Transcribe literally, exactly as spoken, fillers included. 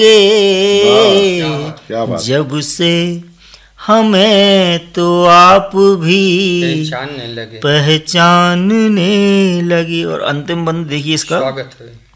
क्या बात। जब से हमें तो आप भी पहचानने लगे पहचानने लगी। और अंतिम बंद देखिए इसका, स्वागत है।